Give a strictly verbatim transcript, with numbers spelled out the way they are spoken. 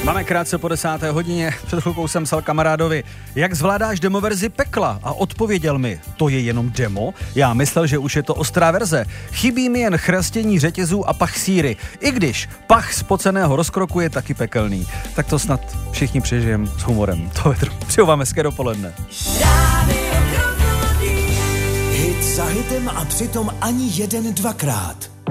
Máme krátce po desáté hodině, před chvilkou jsem psal kamarádovi, jak zvládáš demoverzi Pekla a odpověděl mi, to je jenom demo? Já myslel, že už je to ostrá verze. Chybí mi jen chrastění řetězů a pach síry, i když pach spoceného rozkroku je taky pekelný. Tak to snad všichni přežijem s humorem. To je přeju vám hezké dopoledne. Hit za hitem a přitom ani jeden dvakrát.